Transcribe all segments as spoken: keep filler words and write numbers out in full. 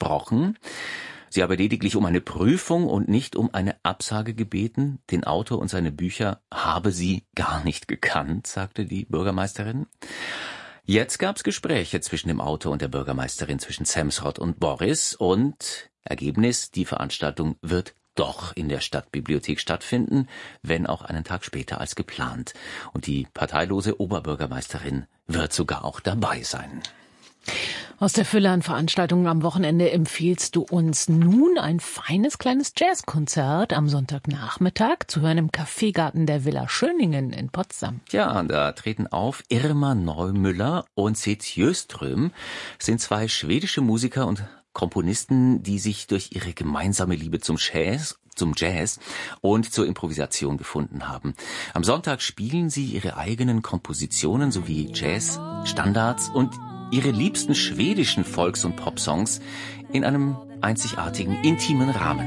versprochen. Sie habe lediglich um eine Prüfung und nicht um eine Absage gebeten. Den Autor und seine Bücher habe sie gar nicht gekannt, sagte die Bürgermeisterin. Jetzt gab's Gespräche zwischen dem Autor und der Bürgermeisterin, zwischen Semsrott und Boris. Und Ergebnis, die Veranstaltung wird doch in der Stadtbibliothek stattfinden, wenn auch einen Tag später als geplant. Und die parteilose Oberbürgermeisterin wird sogar auch dabei sein. Aus der Fülle an Veranstaltungen am Wochenende empfiehlst du uns nun ein feines kleines Jazzkonzert am Sonntagnachmittag zu hören im Kaffeegarten der Villa Schöningen in Potsdam. Ja, da treten auf Irma Neumüller und Seth Sjöström, sind zwei schwedische Musiker und Komponisten, die sich durch ihre gemeinsame Liebe zum Jazz zum Jazz und zur Improvisation gefunden haben. Am Sonntag spielen sie ihre eigenen Kompositionen sowie Jazz, Standards und ihre liebsten schwedischen Volks- und Popsongs in einem einzigartigen, intimen Rahmen.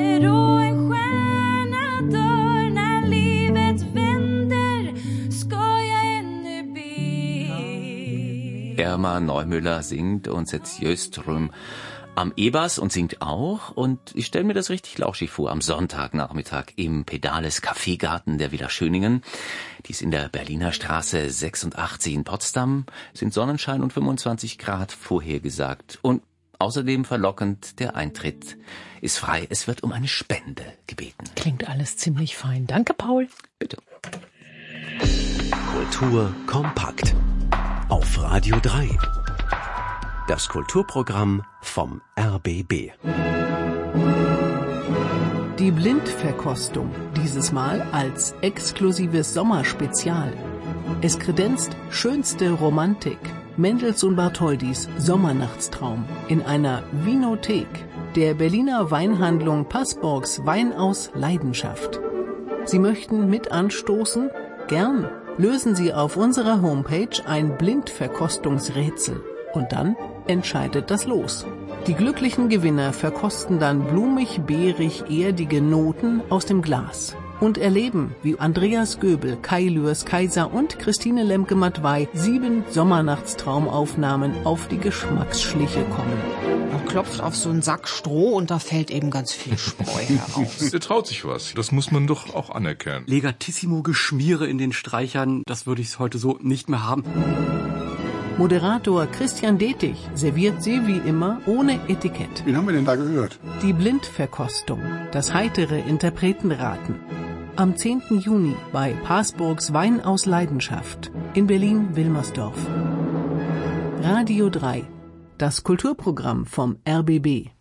Irma Neumüller singt und Seth Sjöström am E-Bass und singt auch. Und ich stelle mir das richtig lauschig vor, am Sonntagnachmittag im Pedales Kaffeegarten der Villa Schöningen. Die ist in der Berliner Straße sechsundachtzig in Potsdam. Sind Sonnenschein und fünfundzwanzig Grad vorhergesagt. Und außerdem verlockend, der Eintritt ist frei. Es wird um eine Spende gebeten. Klingt alles ziemlich fein. Danke, Paul. Bitte. Kultur kompakt. Auf Radio drei. Das Kulturprogramm vom R B B. Die Blindverkostung, dieses Mal als exklusives Sommerspezial. Es kredenzt schönste Romantik. Mendelssohn Bartholdys Sommernachtstraum in einer Winothek der Berliner Weinhandlung Passburgs Wein aus Leidenschaft. Sie möchten mit anstoßen? Gern. Lösen Sie auf unserer Homepage ein Blindverkostungsrätsel. Und dann entscheidet das Los. Die glücklichen Gewinner verkosten dann blumig-beerig-erdige Noten aus dem Glas und erleben, wie Andreas Göbel, Kai Lührs Kaiser und Christine Lemke-Matwei sieben Sommernachtstraumaufnahmen auf die Geschmacksschliche kommen. Man klopft auf so einen Sack Stroh und da fällt eben ganz viel Spreu heraus. Er traut sich was. Das muss man doch auch anerkennen. Legatissimo Geschmiere in den Streichern, das würde ich heute so nicht mehr haben. Moderator Christian Detig serviert sie wie immer ohne Etikett. Wen haben wir denn da gehört? Die Blindverkostung, das heitere Interpretenraten. Am zehnten Juni bei Passburgs Wein aus Leidenschaft in Berlin-Wilmersdorf. Radio drei, das Kulturprogramm vom R B B.